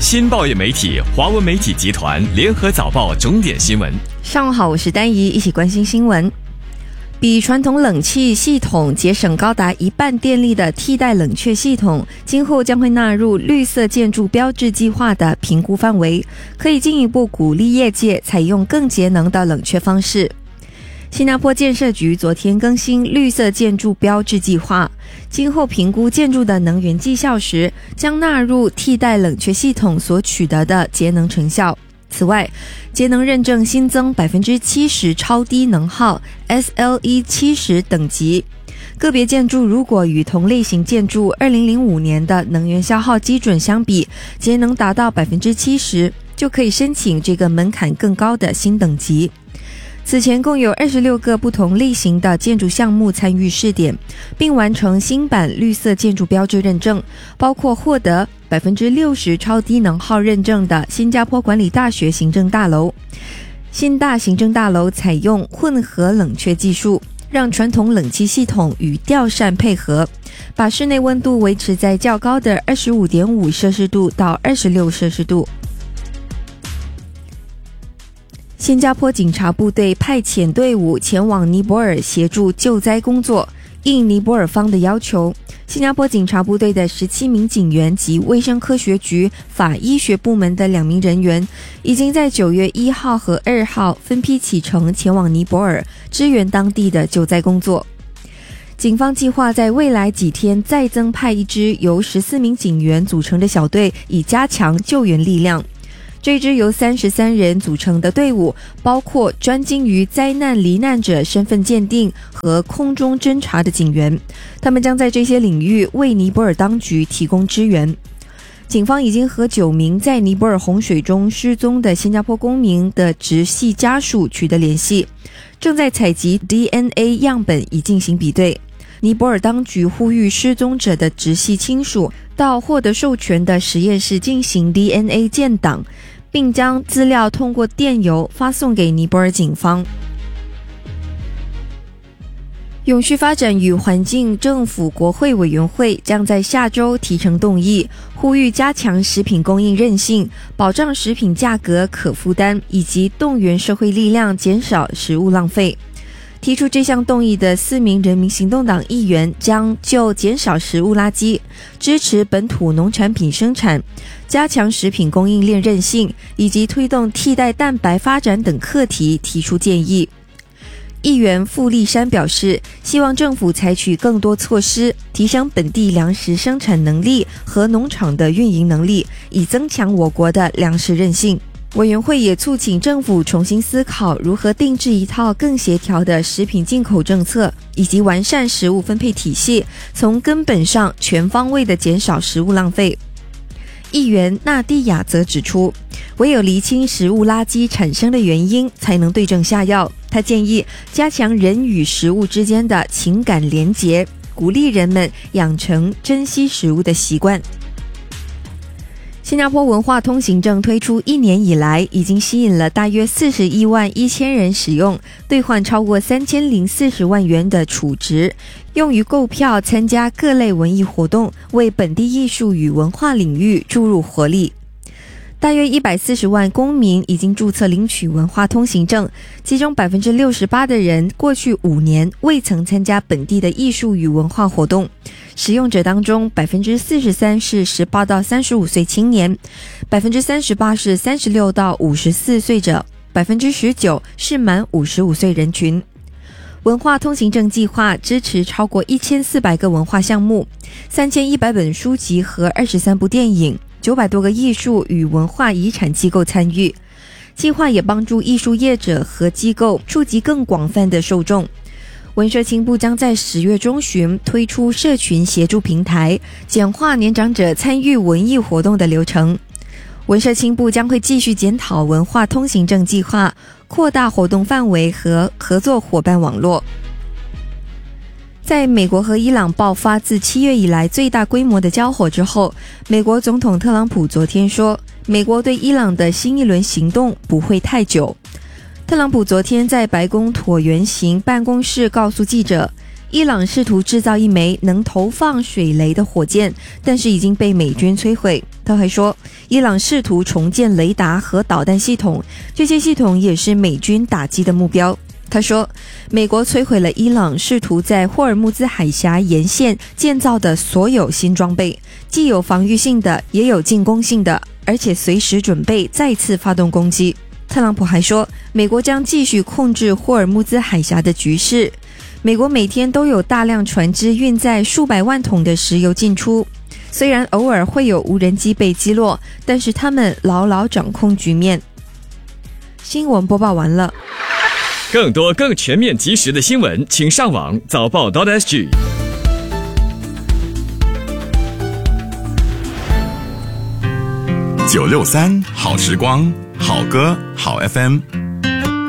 新报业媒体华文媒体集团联合早报重点新闻。 上午好，我是丹怡，一起关心新闻。比传统冷气系统节省高达1半电力的替代冷却系统，今后将会纳入绿色建筑标志计划的评估范围，可以进一步鼓励业界采用更节能的冷却方式。新加坡建设局昨天更新绿色建筑标志计划，今后评估建筑的能源绩效时，将纳入替代冷却系统所取得的节能成效。此外，节能认证新增 70% 超低能耗 SLE 70等级，个别建筑如果与同类型建筑2005年的能源消耗基准相比，节能达到 70%， 就可以申请这个门槛更高的新等级。此前共有26个不同类型的建筑项目参与试点，并完成新版绿色建筑标志认证，包括获得 60% 超低能耗认证的新加坡管理大学行政大楼。新大行政大楼采用混合冷却技术，让传统冷气系统与吊扇配合，把室内温度维持在较高的 25.5 摄氏度到26摄氏度。新加坡警察部队派遣队伍前往尼泊尔协助救灾工作，应尼泊尔方的要求，新加坡警察部队的17名警员及卫生科学局法医学部门的2名人员，已经在9月1号和2号分批启程前往尼泊尔，支援当地的救灾工作。警方计划在未来几天再增派一支由14名警员组成的小队，以加强救援力量。这支由33人组成的队伍包括专精于灾难罹难者身份鉴定和空中侦察的警员，他们将在这些领域为尼泊尔当局提供支援。警方已经和9名在尼泊尔洪水中失踪的新加坡公民的直系家属取得联系，正在采集 DNA 样本以进行比对。尼泊尔当局呼吁失踪者的直系亲属到获得授权的实验室进行 DNA 建档，并将资料通过电邮发送给尼泊尔警方。永续发展与环境政府国会委员会将在下周提呈动议，呼吁加强食品供应韧性，保障食品价格可负担，以及动员社会力量减少食物浪费。提出这项动议的4名人民行动党议员将就减少食物垃圾、支持本土农产品生产、加强食品供应链韧性以及推动替代蛋白发展等课题提出建议。议员傅立山表示，希望政府采取更多措施，提升本地粮食生产能力和农场的运营能力，以增强我国的粮食韧性。委员会也促请政府重新思考如何定制一套更协调的食品进口政策，以及完善食物分配体系，从根本上全方位地减少食物浪费。议员纳蒂亚则指出，唯有厘清食物垃圾产生的原因，才能对症下药。他建议加强人与食物之间的情感连结，鼓励人们养成珍惜食物的习惯。新加坡文化通行证推出1年以来，已经吸引了大约41万1000人使用，兑换超过3040万元的储值，用于购票参加各类文艺活动，为本地艺术与文化领域注入活力。大约140万公民已经注册领取文化通行证，其中 68% 的人过去5年未曾参加本地的艺术与文化活动。使用者当中 43% 是18到35岁青年， 38% 是36到54岁者， 19% 是满55岁人群。文化通行证计划支持超过1400个文化项目，3100本书籍和23部电影，900多个艺术与文化遗产机构参与。计划也帮助艺术业者和机构触及更广泛的受众。文社青部将在10月中旬推出社群协助平台，简化年长者参与文艺活动的流程。文社青部将会继续检讨文化通行证计划，扩大活动范围和合作伙伴网络。在美国和伊朗爆发自7月以来最大规模的交火之后，美国总统特朗普昨天说，美国对伊朗的新一轮行动不会太久。特朗普昨天在白宫椭圆形办公室告诉记者， 伊朗试图制造一枚能投放水雷的火箭，但是已经被美军摧毁。他还说，伊朗试图重建雷达和导弹系统，这些系统也是美军打击的目标。他说，美国摧毁了伊朗试图在霍尔木兹海峡沿线建造的所有新装备，既有防御性的，也有进攻性的，而且随时准备再次发动攻击。特朗普还说，美国将继续控制霍尔木兹海峡的局势。美国每天都有大量船只运载数百万桶的石油进出，虽然偶尔会有无人机被击落，但是他们牢牢掌控局面。新闻播报完了。 更多更全面及时的新闻，请上网早报.sg。 963好时光，好歌好 FM。